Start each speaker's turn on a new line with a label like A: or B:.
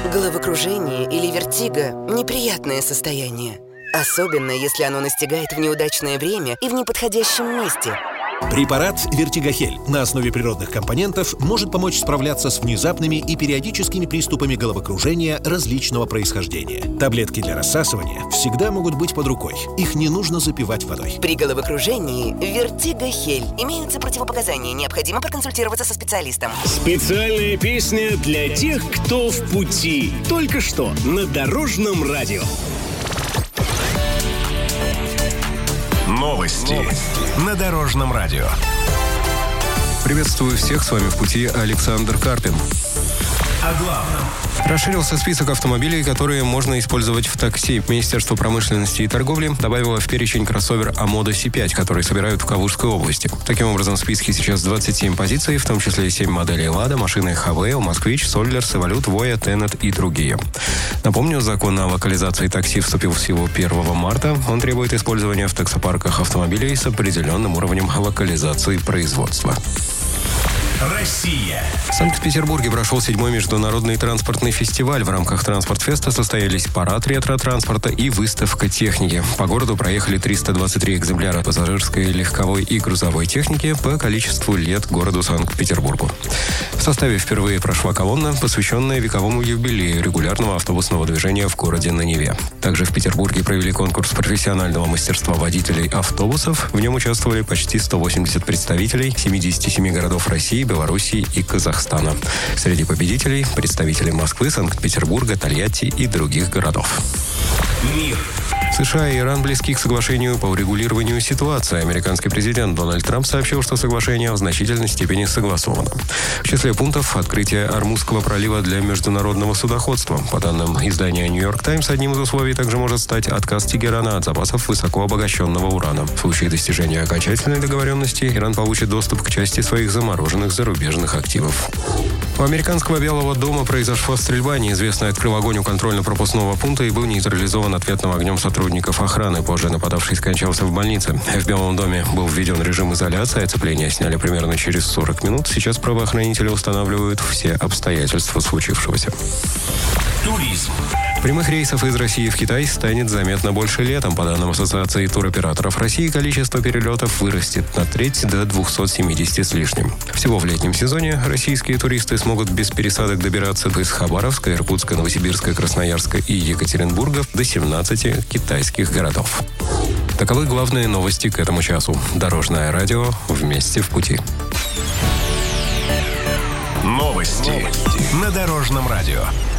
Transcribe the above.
A: Головокружение или вертиго – неприятное состояние. Особенно, если оно настигает в неудачное время и в неподходящем месте.
B: Препарат «Вертигохель» на основе природных компонентов может помочь справляться с внезапными и периодическими приступами головокружения различного происхождения. Таблетки для рассасывания всегда могут быть под рукой. Их не нужно запивать водой.
A: При головокружении «Вертигохель» имеются противопоказания. Необходимо проконсультироваться со специалистом.
C: Специальная песня для тех, кто в пути. Только что на Дорожном радио.
D: Новости на Дорожном радио.
E: Приветствую всех, с вами в пути Александр Карпин.
D: О главном.
E: Расширился список автомобилей, которые можно использовать в такси. Министерство промышленности и торговли добавило в перечень кроссовер Амода C5, который собирают в Калужской области. Таким образом, в списке сейчас 27 позиций, в том числе 7 моделей «Лада», машины «Хавейл», «Москвич», «Сольдерс», «Эволют», «Воя», «Тенет» и другие. Напомню, закон о локализации такси вступил в силу 1 марта. Он требует использования в таксопарках автомобилей с определенным уровнем локализации производства.
D: Россия.
E: В Санкт-Петербурге прошел 7-й международный транспортный фестиваль. В рамках транспорт-феста состоялись парад ретро-транспорта и выставка техники. По городу проехали 323 экземпляра пассажирской, легковой и грузовой техники по количеству лет городу Санкт-Петербургу. В составе впервые прошла колонна, посвященная вековому юбилею регулярного автобусного движения в городе на Неве. Также в Петербурге провели конкурс профессионального мастерства водителей автобусов. В нем участвовали почти 180 представителей 77 городов России, Белоруссии и Казахстана. Среди победителей – представители Москвы, Санкт-Петербурга, Тольятти и других городов.
D: Мир.
E: США и Иран близки к соглашению по урегулированию ситуации. Американский президент Дональд Трамп сообщил, что соглашение в значительной степени согласовано. В числе пунктов – открытие Ормузского пролива для международного судоходства. По данным издания «Нью-Йорк Таймс», одним из условий также может стать отказ Тегерана от запасов высокообогащенного урана. В случае достижения окончательной договоренности Иран получит доступ к части своих замороженных зарубежных активов. У американского Белого дома произошла стрельба. Неизвестный открыл огонь у контрольно-пропускного пункта и был нейтрализован ответным огнем сотрудников охраны. Позже нападавший скончался в больнице. В Белом доме был введен режим изоляции. Оцепление сняли примерно через 40 минут. Сейчас правоохранители устанавливают все обстоятельства случившегося.
D: Туризм.
E: Прямых рейсов из России в Китай станет заметно больше летом. По данным Ассоциации туроператоров России, количество перелетов вырастет на треть до 270 с лишним. Всего в летнем сезоне российские туристы смогут без пересадок добираться из Хабаровска, Иркутска, Новосибирска, Красноярска и Екатеринбурга до 17 китайских городов. Таковы главные новости к этому часу. Дорожное радио. Вместе в пути.
D: Новости на Дорожном радио.